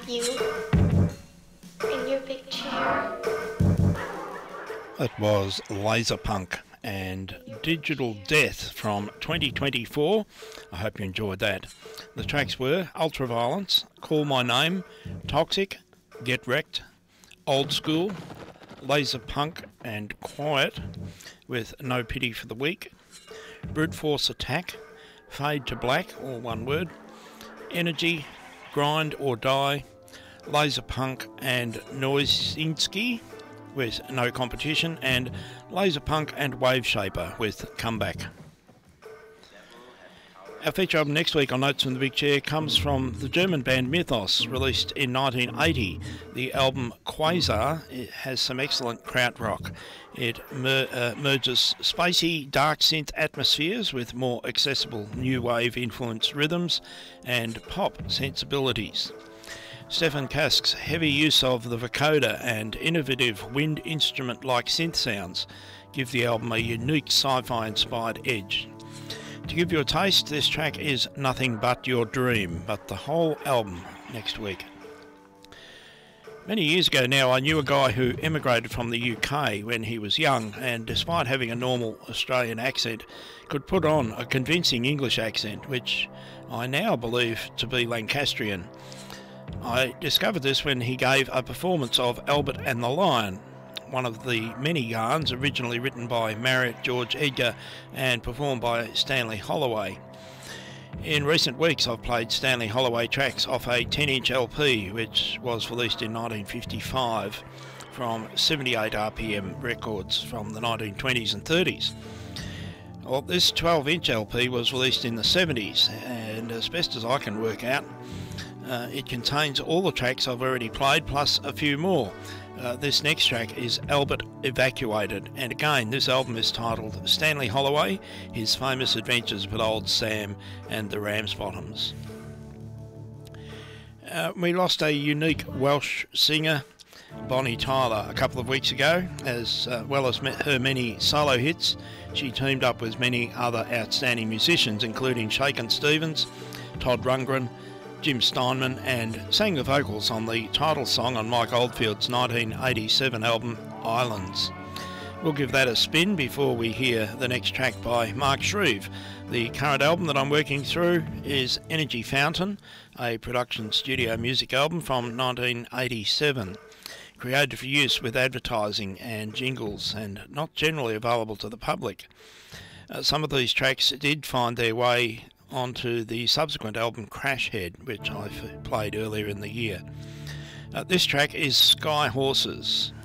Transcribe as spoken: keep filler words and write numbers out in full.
You in your big chair. It was Laserpunk and Digital Death from twenty twenty-four. I hope you enjoyed that. The tracks were Ultraviolence, Call My Name, Toxic, Get Wrecked, Old School, Laserpunk and Quiet with No Pity for the Weak, Brute Force Attack, Fade to Black, all one word, Energy, Grind or Die, Laserpunk and Noisinski with No Competition, and Laserpunk and Wave Shaper with Comeback. Our feature album next week on Notes from the Big Chair comes from the German band Mythos, released in nineteen eighty. The album Quasar it has some excellent krautrock. It mer- uh, merges spacey, dark synth atmospheres with more accessible new wave influenced rhythms and pop sensibilities. Stefan Kask's heavy use of the vocoder and innovative wind instrument-like synth sounds give the album a unique sci-fi inspired edge. To give you a taste, this track is Nothing But Your Dream, but the whole album next week. Many years ago now, I knew a guy who emigrated from the U K when he was young, and despite having a normal Australian accent, could put on a convincing English accent, which I now believe to be Lancastrian. I discovered this when he gave a performance of Albert and the Lion, one of the many yarns originally written by Marriott George Edgar and performed by Stanley Holloway. In recent weeks I've played Stanley Holloway tracks off a ten inch L P which was released in nineteen fifty-five from seventy-eight R P M records from the nineteen twenties and thirties. Well, this twelve inch L P was released in the seventies, and as best as I can work out, uh, it contains all the tracks I've already played plus a few more. Uh, this next track is Albert Evacuated, and again this album is titled Stanley Holloway, His Famous Adventures with Old Sam and the Ramsbottoms. Uh, we lost a unique Welsh singer, Bonnie Tyler, a couple of weeks ago. As uh, well as her many solo hits, she teamed up with many other outstanding musicians including Shakin' Stevens, Todd Rundgren, Jim Steinman, and sang the vocals on the title song on Mike Oldfield's nineteen eighty-seven album Islands. We'll give that a spin before we hear the next track by Mark Shreve. The current album that I'm working through is Energy Fountain, a production studio music album from nineteen eighty-seven, created for use with advertising and jingles and not generally available to the public. Uh, some of these tracks did find their way onto the subsequent album Crashhead, which I played earlier in the year. Uh, this track is Sky Horses.